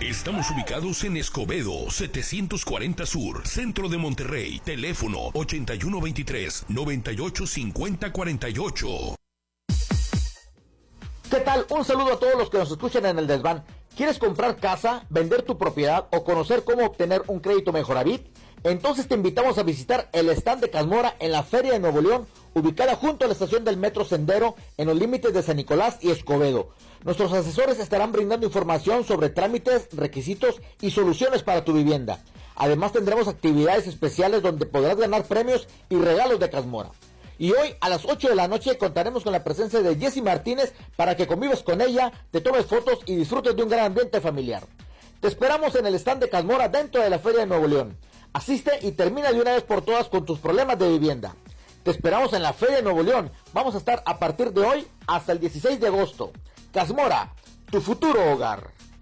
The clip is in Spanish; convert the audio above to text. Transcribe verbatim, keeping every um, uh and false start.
Estamos ubicados en Escobedo, setecientos cuarenta Sur, centro de Monterrey. Teléfono ochenta y uno veintitrés, noventa y ocho cincuenta cuarenta y ocho. ¿Qué tal? Un saludo a todos los que nos escuchan en el Desván. ¿Quieres comprar casa, vender tu propiedad o conocer cómo obtener un crédito Mejoravit? Entonces te invitamos a visitar el stand de Casmora en la Feria de Nuevo León, ubicada junto a la estación del Metro Sendero en los límites de San Nicolás y Escobedo. Nuestros asesores estarán brindando información sobre trámites, requisitos y soluciones para tu vivienda. Además tendremos actividades especiales donde podrás ganar premios y regalos de Casmora. Y hoy a las ocho de la noche contaremos con la presencia de Jessy Martínez para que convivas con ella, te tomes fotos y disfrutes de un gran ambiente familiar. Te esperamos en el stand de Casmora dentro de la Feria de Nuevo León. Asiste y termina de una vez por todas con tus problemas de vivienda. Te esperamos en la Feria de Nuevo León. Vamos a estar a partir de hoy hasta el dieciséis de agosto. Casmora, tu futuro hogar.